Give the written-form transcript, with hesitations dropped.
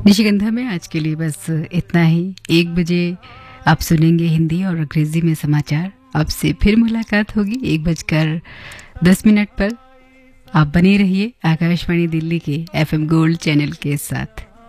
निशिगंधा में आज के लिए बस इतना ही। 1 बजे आप सुनेंगे हिंदी और अंग्रेजी में समाचार। आपसे फिर मुलाकात होगी 1:10 पर। आप बने रहिए आकाशवाणी दिल्ली के FM गोल्ड चैनल के साथ।